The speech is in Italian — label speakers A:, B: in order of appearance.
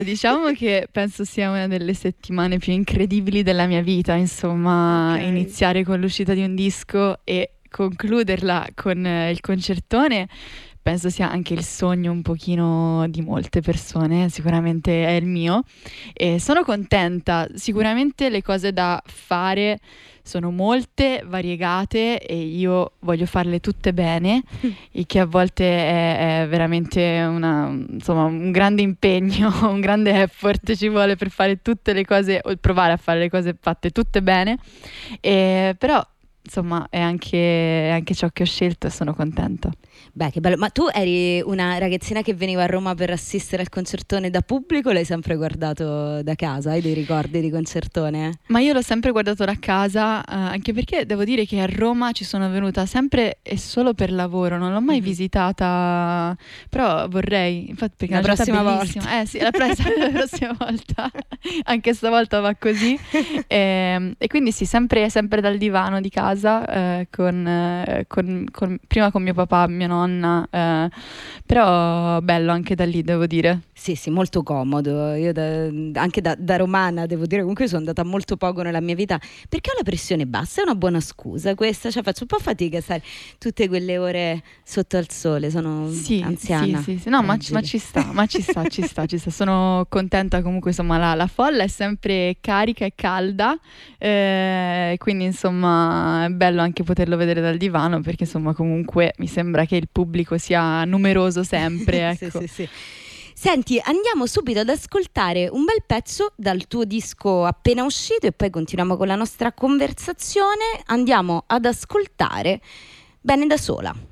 A: Diciamo che penso sia una delle settimane più incredibili della mia vita, insomma,
B: Ok.
A: iniziare con l'uscita di un disco e concluderla con il concertone. Penso sia anche il sogno un pochino di molte persone, sicuramente è il mio e sono contenta. Sicuramente le cose da fare sono molte, variegate e io voglio farle tutte bene, il che a volte è veramente insomma, un grande impegno, un grande effort ci vuole per fare tutte le cose o provare a fare le cose fatte tutte bene. Però insomma è anche ciò che ho scelto e sono contenta.
B: Beh, che bello. Ma tu eri una ragazzina che veniva a Roma per assistere al concertone da pubblico o l'hai sempre guardato da casa? Hai dei ricordi di concertone?
A: Ma io l'ho sempre guardato da casa, anche perché devo dire che a Roma ci sono venuta sempre e solo per lavoro, non l'ho mai
B: Mhm.
A: visitata, però vorrei, infatti perché è
B: La
A: una città
B: prossima
A: bellissima. Sì, la prossima volta, anche stavolta va così. E quindi sì, sempre dal divano di casa, prima con mio papà, mia nonna, però bello anche da lì, devo dire.
B: Sì, sì, molto comodo. Io anche da romana, devo dire, comunque sono andata molto poco nella mia vita perché ho la pressione bassa, è una buona scusa questa, cioè faccio un po' fatica a stare tutte quelle ore sotto al sole, sono
A: Sì, sì,
B: anziana,
A: sì, sì. No, ma
B: fragile.
A: ci sta, ma ci sta, ci sta, ci sta. Sono contenta comunque, insomma, la folla è sempre carica e calda, quindi insomma è bello anche poterlo vedere dal divano perché insomma comunque mi sembra che il pubblico sia numeroso sempre,
B: Sì,
A: ecco.
B: sì, sì. Senti, andiamo subito ad ascoltare un bel pezzo dal tuo disco appena uscito e poi continuiamo con la nostra conversazione. Andiamo ad ascoltare Bene da sola.